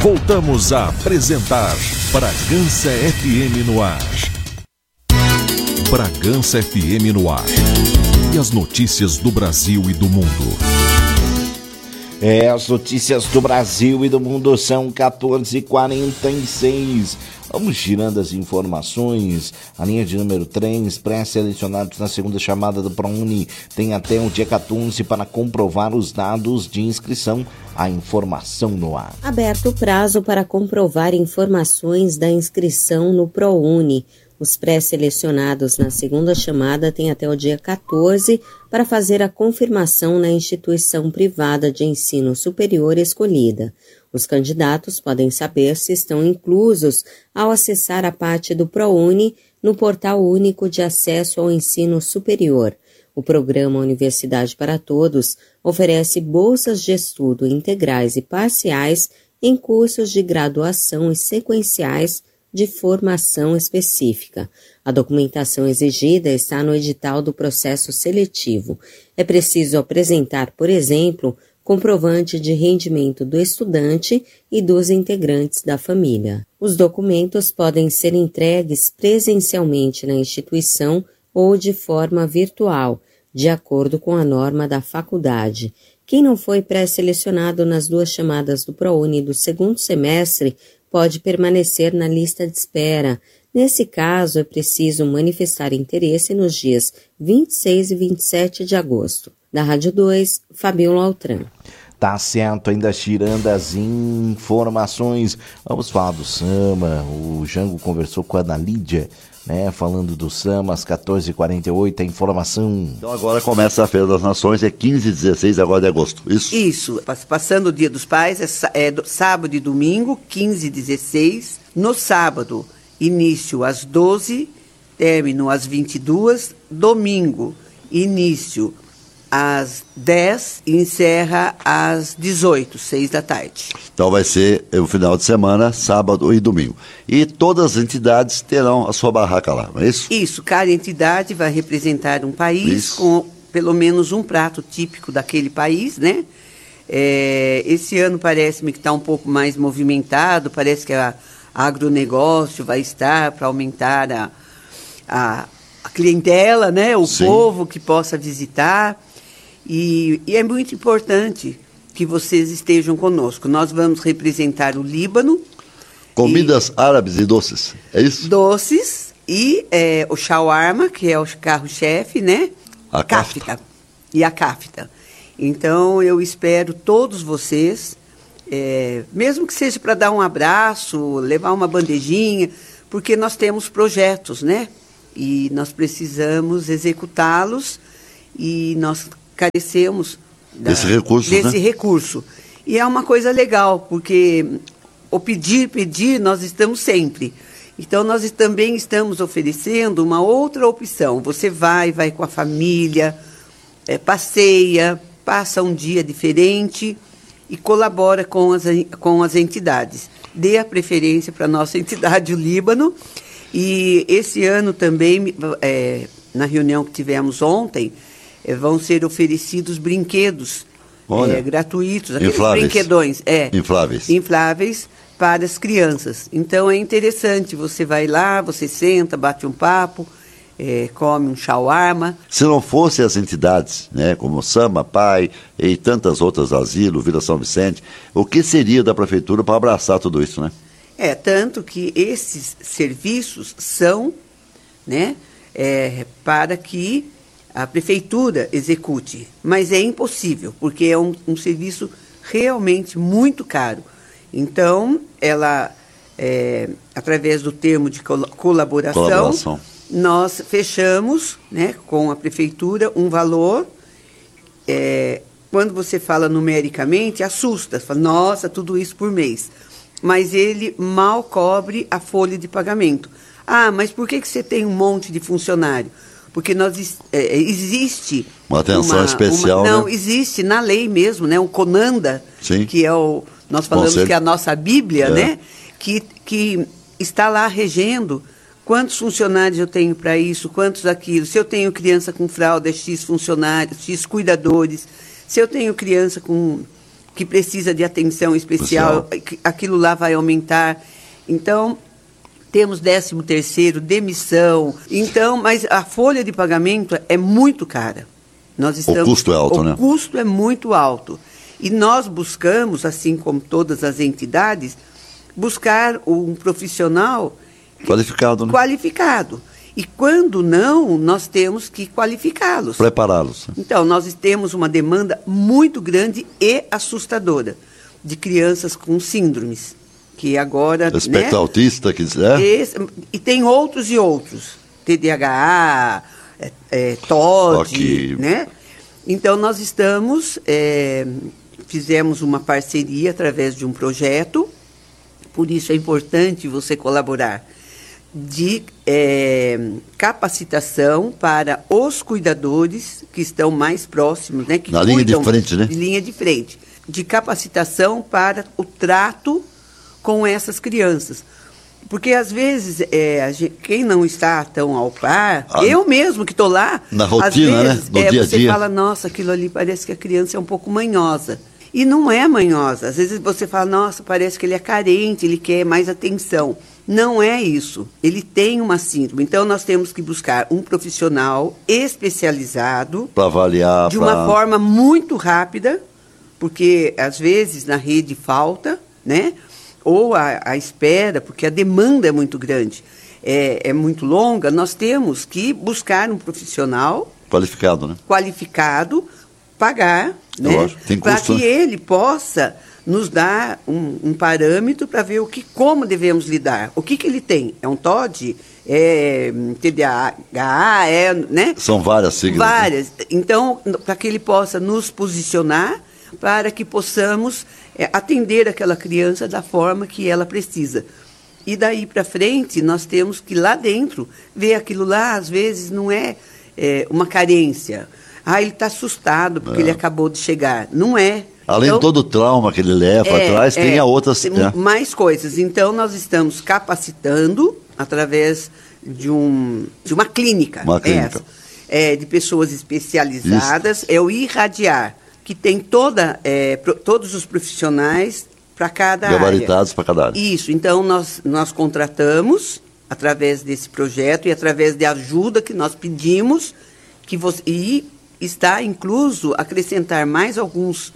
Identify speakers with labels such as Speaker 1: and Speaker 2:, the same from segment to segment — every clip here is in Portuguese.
Speaker 1: Voltamos a apresentar Bragança FM no ar. Bragança FM no ar. E as notícias do Brasil e do mundo.
Speaker 2: As notícias do Brasil e do mundo são 14h46. Vamos girando as informações. A linha de número 3, pré-selecionados na segunda chamada do ProUni, tem até o dia 14 para comprovar os dados de inscrição. A informação no ar.
Speaker 3: Aberto o prazo para comprovar informações da inscrição no ProUni. Os pré-selecionados na segunda chamada têm até o dia 14 para fazer a confirmação na instituição privada de ensino superior escolhida. Os candidatos podem saber se estão inclusos ao acessar a parte do ProUni no Portal Único de Acesso ao Ensino Superior. O programa Universidade para Todos oferece bolsas de estudo integrais e parciais em cursos de graduação e sequenciais de formação específica. A documentação exigida está no edital do processo seletivo. É preciso apresentar, por exemplo, comprovante de rendimento do estudante e dos integrantes da família. Os documentos podem ser entregues presencialmente na instituição ou de forma virtual, de acordo com a norma da faculdade. Quem não foi pré-selecionado nas duas chamadas do ProUni do segundo semestre pode permanecer na lista de espera. Nesse caso, é preciso manifestar interesse nos dias 26 e 27 de agosto. Da Rádio 2, Fabiola Altran.
Speaker 2: Tá certo, ainda girando as informações. Vamos falar do Sama. O Jango conversou com a Ana Lídia, falando do Sama, às 14h48, a informação.
Speaker 4: Então agora começa a Feira das Nações, é 15 e 16 agora de agosto, isso?
Speaker 5: Isso, passando o Dia dos Pais, é sábado e domingo, 15 e 16. No sábado, início às 12, término às 22. Domingo, início às 10 e encerra às 18, 6 da tarde.
Speaker 4: Então vai ser o final de semana, sábado e domingo. E todas as entidades terão a sua barraca lá, não é isso?
Speaker 5: Isso, cada entidade vai representar um país com pelo menos um prato típico daquele país, né? Esse ano parece-me que está um pouco mais movimentado, parece que a agronegócio vai estar para aumentar a clientela, né? O
Speaker 4: Sim.
Speaker 5: povo que possa visitar. E é muito importante que vocês estejam conosco. Nós vamos representar o Líbano.
Speaker 4: Comidas árabes e doces, é isso?
Speaker 5: Doces e o shawarma, que é o carro-chefe, né?
Speaker 4: A kafta.
Speaker 5: E a kafta. Então, eu espero todos vocês, mesmo que seja para dar um abraço, levar uma bandejinha, porque nós temos projetos, né? E nós precisamos executá-los e nós carecemos
Speaker 4: desse
Speaker 5: recurso. E é uma coisa legal, porque o pedir, nós estamos sempre. Então, nós também estamos oferecendo uma outra opção. Você vai com a família, passeia, passa um dia diferente e colabora com as entidades. Dê a preferência para a nossa entidade, o Líbano. E esse ano também, na reunião que tivemos ontem, vão ser oferecidos brinquedos gratuitos, aqueles brinquedões infláveis para as crianças. Então é interessante, você vai lá, você senta, bate um papo, come um shawarma.
Speaker 4: Se não fossem as entidades, né, como o Sama, Pai e tantas outras, Asilo, Vila São Vicente, o que seria da prefeitura para abraçar tudo isso, né?
Speaker 5: Tanto que esses serviços são, né, para que a prefeitura execute, mas é impossível, porque é um serviço realmente muito caro. Então, ela, através do termo de colaboração, nós fechamos, né, com a prefeitura um valor. Quando você fala numericamente, assusta, fala, nossa, tudo isso por mês. Mas ele mal cobre a folha de pagamento. Ah, mas por que você tem um monte de funcionário? Porque existe
Speaker 4: uma atenção especial.
Speaker 5: Não,
Speaker 4: né?
Speaker 5: Existe na lei mesmo, né? O CONANDA,
Speaker 4: Sim.
Speaker 5: Que é nós falamos que é a nossa Bíblia, né? Que está lá regendo quantos funcionários eu tenho para isso, quantos aquilo. Se eu tenho criança com fralda, X funcionários, X cuidadores. Se eu tenho criança com que precisa de atenção especial, aquilo lá vai aumentar. Então, temos 13º, demissão. Então, mas a folha de pagamento é muito cara.
Speaker 4: O custo é alto, né?
Speaker 5: O custo é muito alto. E nós buscamos, assim como todas as entidades, buscar um profissional
Speaker 4: qualificado, né?
Speaker 5: Qualificado. E quando não, nós temos que qualificá-los.
Speaker 4: Prepará-los.
Speaker 5: Então, nós temos uma demanda muito grande e assustadora de crianças com síndromes. Que agora...
Speaker 4: Espectro autista, que
Speaker 5: e tem outros e outros. TDAH, TOD, né? Então, nós fizemos uma parceria através de um projeto, por isso é importante você colaborar, de capacitação para os cuidadores que estão mais próximos, né? Que
Speaker 4: na linha de frente, né?
Speaker 5: De linha de frente. De capacitação para o trato com essas crianças. Porque, às vezes, quem não está tão ao par, eu mesmo que estou lá,
Speaker 4: na rotina,
Speaker 5: às vezes,
Speaker 4: né? No dia a dia.
Speaker 5: Você fala, nossa, aquilo ali parece que a criança é um pouco manhosa. E não é manhosa. Às vezes você fala, nossa, parece que ele é carente, ele quer mais atenção. Não é isso. Ele tem uma síndrome. Então, nós temos que buscar um profissional especializado
Speaker 4: para avaliar
Speaker 5: de uma forma muito rápida, porque, às vezes, na rede falta, né? Ou a espera, porque a demanda é muito grande, é muito longa. Nós temos que buscar um profissional
Speaker 4: qualificado, né?
Speaker 5: Qualificado, pagar, né? Para que ele possa nos dar um parâmetro para ver como devemos lidar. O que ele tem? É um TOD? É TDAH? Né?
Speaker 4: São várias siglas.
Speaker 5: Várias. Né? Então, para que ele possa nos posicionar, para que possamos atender aquela criança da forma que ela precisa. E daí para frente, nós temos que lá dentro ver aquilo lá, às vezes não é uma carência. Ele está assustado porque ele acabou de chegar. Não é.
Speaker 4: Além de todo o trauma que ele leva atrás, tem a outras...
Speaker 5: mais coisas. Então, nós estamos capacitando através de uma clínica.
Speaker 4: Uma clínica.
Speaker 5: De pessoas especializadas. Isso. É o Irradiar, que tem todos os profissionais para cada área.
Speaker 4: Gabaritados para cada área.
Speaker 5: Isso. Então, nós contratamos, através desse projeto e através de ajuda que nós pedimos, e está incluso acrescentar mais algumas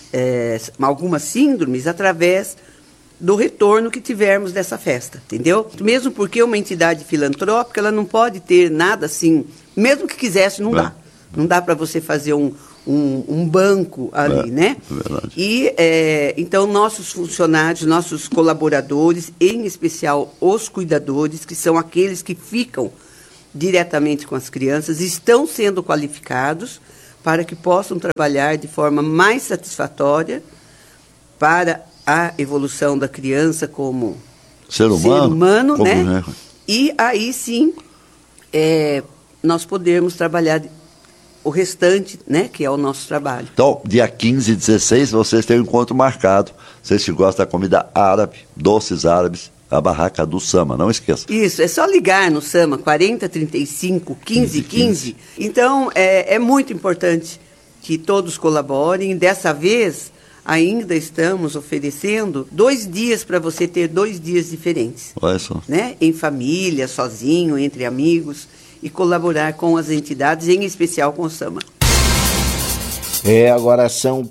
Speaker 5: síndromes através do retorno que tivermos dessa festa, entendeu? Mesmo porque uma entidade filantrópica, ela não pode ter nada assim, mesmo que quisesse, não dá. Não dá para você fazer um banco ali, né?
Speaker 4: É verdade.
Speaker 5: E, então, nossos funcionários, nossos colaboradores, em especial os cuidadores, que são aqueles que ficam diretamente com as crianças, estão sendo qualificados para que possam trabalhar de forma mais satisfatória para a evolução da criança como
Speaker 4: ser humano,
Speaker 5: né? E aí sim nós podemos trabalhar o restante, né, que é o nosso trabalho.
Speaker 4: Então, dia 15 e 16, vocês têm um encontro marcado. Vocês que gostam da comida árabe, doces árabes, a barraca do Sama, não esqueça.
Speaker 5: Isso, é só ligar no Sama, 4035 1515. Então, é muito importante que todos colaborem. Dessa vez, ainda estamos oferecendo 2 dias para você ter 2 dias diferentes.
Speaker 4: Olha só.
Speaker 5: Né? Em família, sozinho, entre amigos, e colaborar com as entidades, em especial com o Sama.
Speaker 2: Agora são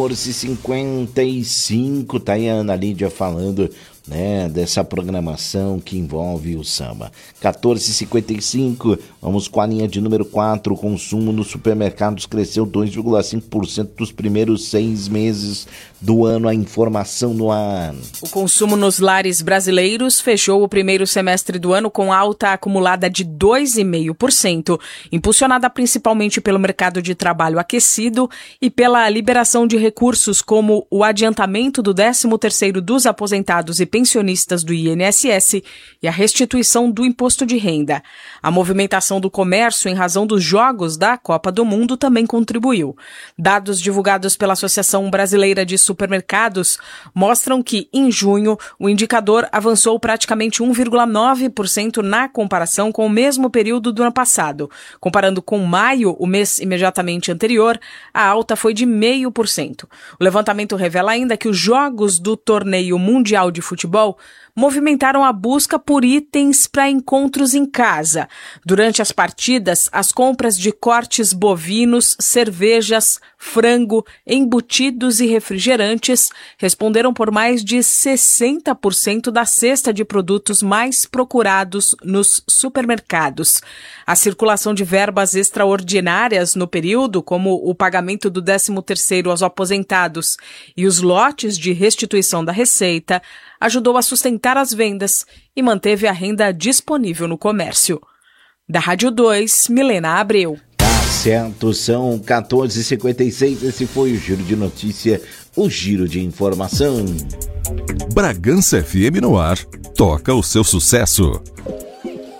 Speaker 2: 14h55, tá aí a Ana Lídia falando, né, dessa programação que envolve o Sama. 14h55, vamos com a linha de número 4, o consumo nos supermercados cresceu 2,5% dos primeiros 6 meses do ano, a informação no ar.
Speaker 6: O consumo nos lares brasileiros fechou o primeiro semestre do ano com alta acumulada de 2,5%, impulsionada principalmente pelo mercado de trabalho aquecido e pela liberação de recursos como o adiantamento do 13º dos aposentados e pensionistas do INSS e a restituição do imposto de renda. A movimentação do comércio em razão dos jogos da Copa do Mundo também contribuiu. Dados divulgados pela Associação Brasileira de Supermercados mostram que, em junho, o indicador avançou praticamente 1,9% na comparação com o mesmo período do ano passado. Comparando com maio, o mês imediatamente anterior, a alta foi de 0,5%. O levantamento revela ainda que os jogos do Torneio Mundial de Futebol movimentaram a busca por itens para encontros em casa. Durante as partidas, as compras de cortes bovinos, cervejas, frango, embutidos e refrigerantes responderam por mais de 60% da cesta de produtos mais procurados nos supermercados. A circulação de verbas extraordinárias no período, como o pagamento do 13º aos aposentados e os lotes de restituição da receita, ajudou a sustentar as vendas e manteve a renda disponível no comércio. Da Rádio 2, Milena Abreu.
Speaker 2: Tá certo, são 14h56, esse foi o Giro de Notícia, o Giro de Informação.
Speaker 1: Bragança FM no ar, toca o seu sucesso.